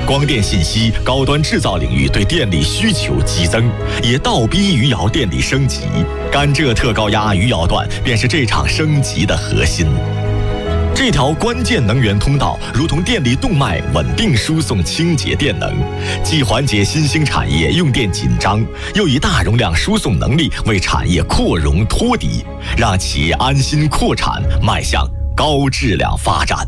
光电信息、高端制造领域对电力需求激增，也倒逼余姚电力升级。甘蔗特高压余姚段便是这场升级的核心。这条关键能源通道如同电力动脉，稳定输送清洁电能，既缓解新兴产业用电紧张，又以大容量输送能力为产业扩容托底，让企业安心扩产，迈向高质量发展。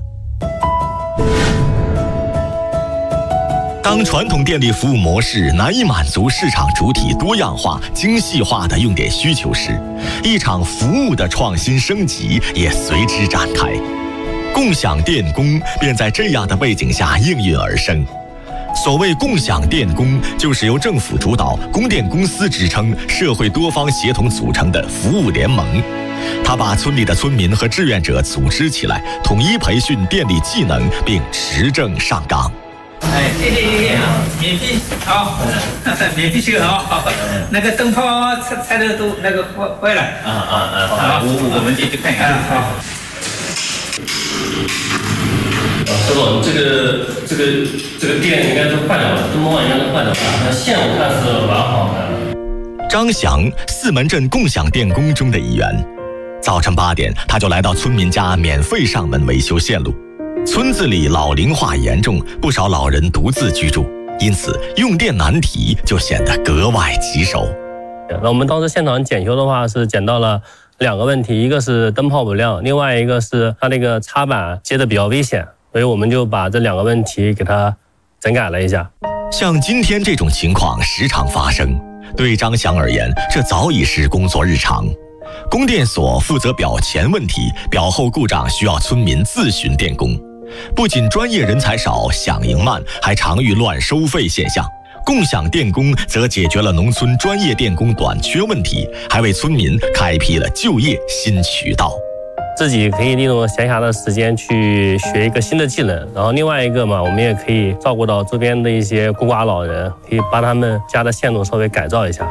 当传统电力服务模式难以满足市场主体多样化、精细化的用电需求时，一场服务的创新升级也随之展开。共享电工便在这样的背景下应运而生。所谓共享电工，就是由政府主导、供电公司支撑、社会多方协同组成的服务联盟。他把村里的村民和志愿者组织起来，统一培训电力技能，并持证上岗。 谢谢啊，免费好，免费修好。那个灯泡拆的都那个坏了。好，我们进去看一看。好。 周总，这个电应该是坏掉了，灯泡应该是坏掉了，那线我看是完好的。 张翔，四门镇共享电工中的一员。早晨8点，他就来到村民家免费上门维修线路。村子里老龄化严重，不少老人独自居住，因此用电难题就显得格外棘手。 那我们当时现场检修的话，是检到了2个问题，一个是灯泡不亮，另外一个是它那个插板接的比较危险，所以我们就把这2个问题给它整改了一下。 像今天这种情况时常发生，对张翔而言，这早已是工作日常。供电所负责表前问题，表后故障需要村民自询电工。不仅专业人才少，响应慢，还常遇乱收费现象。共享电工则解决了农村专业电工短缺问题，还为村民开辟了就业新渠道。 自己可以利用闲暇的时间去学一个新的技能，然后另外一个嘛，我们也可以照顾到周边的一些孤寡老人，可以把他们家的线路稍微改造一下。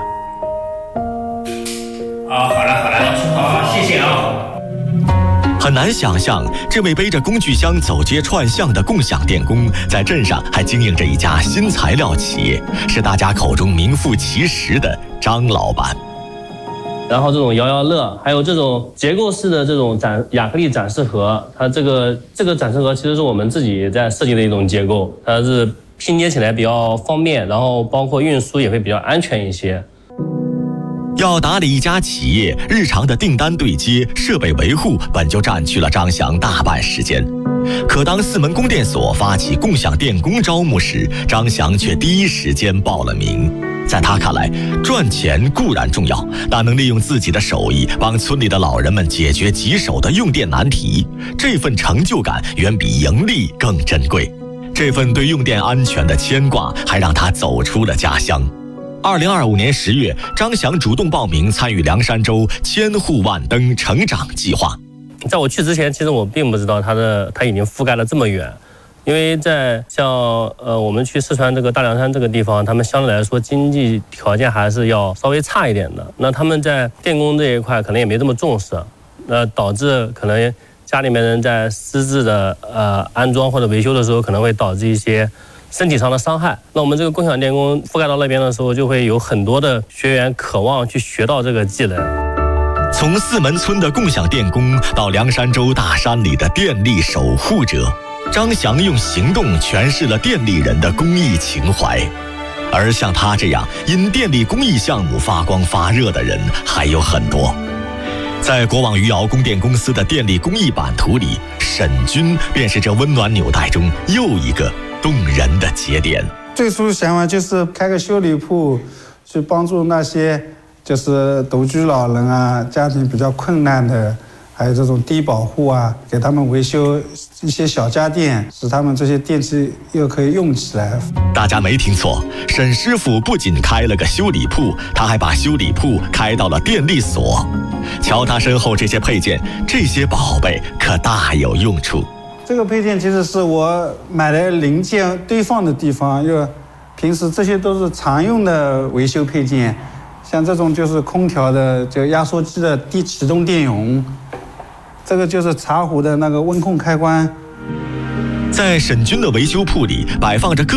好了，谢谢啊。 很难想象，这位背着工具箱走街串巷的共享电工，在镇上还经营着一家新材料企业，是大家口中名副其实的张老板。 然后这种摇摇乐，还有这种结构式的这种亚克力展示盒，它这个展示盒其实是我们自己在设计的一种结构，它是拼接起来比较方便，然后包括运输也会比较安全一些。 要打理一家企业，日常的订单对接、设备维护本就占据了张翔大半时间。可当四门供电所发起共享电工招募时，张翔却第一时间报了名。在他看来，赚钱固然重要，但能利用自己的手艺帮村里的老人们解决棘手的用电难题，这份成就感远比盈利更珍贵。这份对用电安全的牵挂，还让他走出了家乡。2025年10月，张翔主动报名参与凉山州千户万灯成长计划。 在我去之前，其实我并不知道它已经覆盖了这么远，因为在像我们去四川这个大凉山这个地方，他们相对来说经济条件还是要稍微差一点的。那他们在电工这一块可能也没这么重视，那导致可能家里面人在私自的安装或者维修的时候，可能会导致一些身体上的伤害。那我们这个共享电工覆盖到那边的时候，就会有很多的学员渴望去学到这个技能。 从四门村的共享电工到凉山州大山里的电力守护者，张翔用行动诠释了电力人的公益情怀。而像他这样因电力公益项目发光发热的人还有很多。在国网余姚供电公司的电力公益版图里，沈军便是这温暖纽带中又一个动人的节点。 最初想法就是开个修理铺，去帮助那些就是独居老人啊，家庭比较困难的，还有这种低保户啊，给他们维修一些小家电，使他们这些电器又可以用起来。 大家没听错，沈师傅不仅开了个修理铺，他还把修理铺开到了电力所。瞧他身后这些配件，这些宝贝可大有用处。 这个配件其实是我买的零件堆放的地方，因为平时这些都是常用的维修配件，像这种就是空调的就压缩机的启动电容，这个就是茶壶的那个温控开关。 在沈军的维修铺里摆放着各